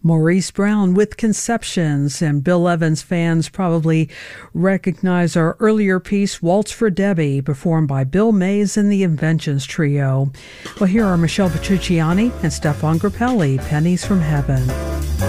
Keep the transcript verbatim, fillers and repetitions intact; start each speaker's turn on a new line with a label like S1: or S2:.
S1: Maurice Brown with Conceptions, and Bill Evans fans probably recognize our earlier piece, Waltz for Debbie, performed by Bill Mays and the Inventions Trio. Well, here are Michelle Petrucciani and Stefan Grappelli, Pennies from Heaven.